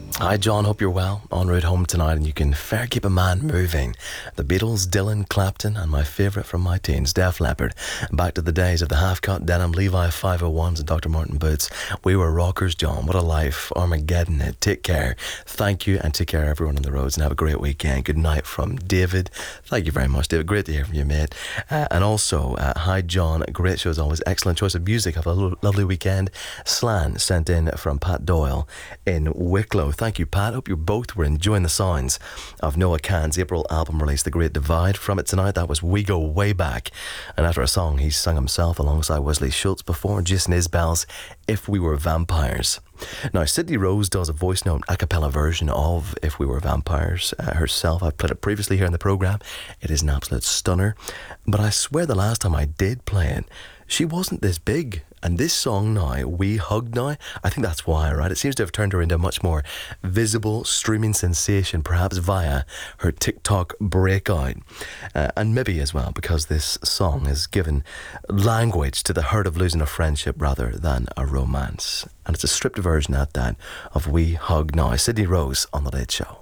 Hi, John. Hope you're well. En route home tonight, and you can fair keep a man moving. The Beatles, Dylan, Clapton, and my favourite from my teens, Def Leppard. Back to the days of the half-cut denim, Levi 501s, and Dr. Martin boots. We were rockers, John. What a life. Armageddon. Take care. Thank you, and take care, everyone on the roads, and have a great weekend. Good night from David. Thank you very much, David. Great to hear from you, mate. And also, hi, John. Great show as always. Excellent choice of music. Have a lovely weekend. Slan sent in from Pat Doyle in Wicklow. Thank you, Pat. Hope you both were enjoying the sounds of Noah Kahan's April album release, The Great Divide. From it tonight, that was We Go Way Back. And after a song he sung himself alongside Wesley Schultz before, Jason Isbell's If We Were Vampires. Now, Sydney Rose does a voice note a cappella version of If We Were Vampires herself. I've played it previously here in the programme. It is an absolute stunner. But I swear the last time I did play it, she wasn't this big. And this song now, We Hug Now, I think that's why, right? It seems to have turned her into a much more visible streaming sensation, perhaps via her TikTok breakout. And maybe as well because this song has given language to the hurt of losing a friendship rather than a romance. And it's a stripped version at that of We Hug Now. Sydney Rose on The Late Show.